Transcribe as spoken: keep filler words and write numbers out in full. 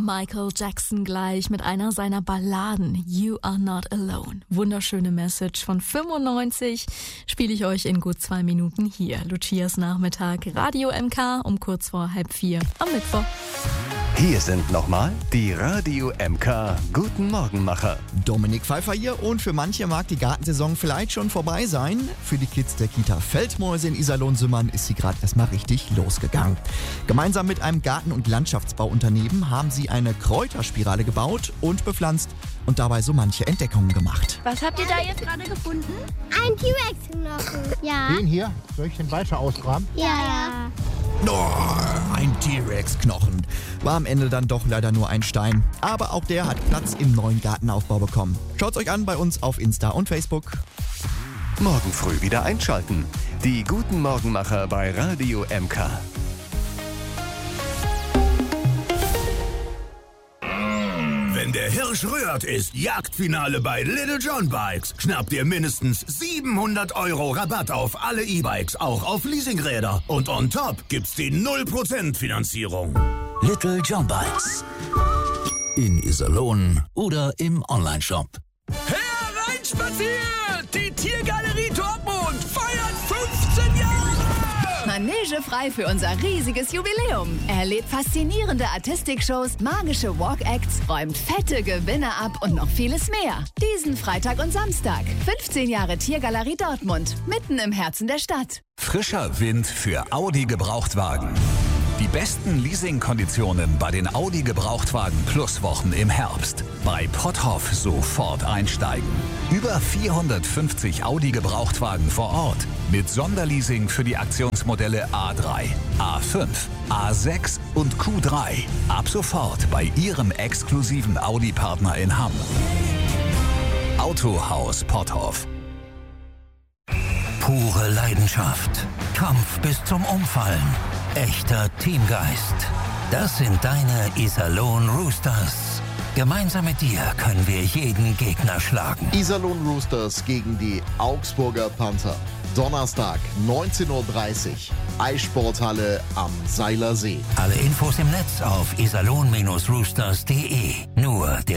Michael Jackson gleich mit einer seiner Balladen You Are Not Alone. Wunderschöne Message von fünfundneunzig spiele ich euch in gut zwei Minuten hier. Lucias Nachmittag, Radio M K um kurz vor halb vier am Mittwoch. Hier sind nochmal die Radio M K Guten Morgenmacher. Dominik Pfeiffer hier und für manche mag die Gartensaison vielleicht schon vorbei sein. Für die Kids der Kita Feldmäuse in Iserlohn-Sümmern ist sie gerade erstmal richtig losgegangen. Gemeinsam mit einem Garten- und Landschaftsbauunternehmen haben sie eine Kräuterspirale gebaut und bepflanzt und dabei so manche Entdeckungen gemacht. Was habt ihr da jetzt gerade gefunden? Ein T-Rex-Knochen. Ja. Den hier? Soll ich den weiter ausgraben? Ja, ja. Oh, ein T-Rex-Knochen. War am Ende dann doch leider nur ein Stein. Aber auch der hat Platz im neuen Gartenaufbau bekommen. Schaut's euch an bei uns auf Insta und Facebook. Morgen früh wieder einschalten. Die Guten Morgenmacher bei Radio M K. Wenn der Hirsch rührt, ist Jagdfinale bei Little John Bikes. Schnappt ihr mindestens siebenhundert Euro Rabatt auf alle E-Bikes, auch auf Leasingräder. Und on top gibt's die null Prozent Finanzierung. Little John Bikes. In Iserlohn oder im Onlineshop. Hereinspaziert! Die Tiergalerie Dortmund feiert fünfzehn Jahre! Manege frei für unser riesiges Jubiläum. Erlebt faszinierende Artistikshows, magische Walk-Acts, räumt fette Gewinne ab und noch vieles mehr. Diesen Freitag und Samstag. fünfzehn Jahre Tiergalerie Dortmund, mitten im Herzen der Stadt. Frischer Wind für Audi Gebrauchtwagen. Die besten Leasingkonditionen bei den Audi Gebrauchtwagen Plus Wochen im Herbst. Bei Potthoff sofort einsteigen. Über vierhundertfünfzig Audi Gebrauchtwagen vor Ort. Mit Sonderleasing für die Aktionsmodelle A drei, A fünf, A sechs und Q drei. Ab sofort bei Ihrem exklusiven Audi-Partner in Hamm. Autohaus Potthoff. Pure Leidenschaft. Kampf bis zum Umfallen. Echter Teamgeist. Das sind deine Iserlohn Roosters. Gemeinsam mit dir können wir jeden Gegner schlagen. Iserlohn Roosters gegen die Augsburger Panther. Donnerstag, neunzehn Uhr dreißig. Eissporthalle am Seiler See. Alle Infos im Netz auf iserlohn Roosters punkt de. Nur der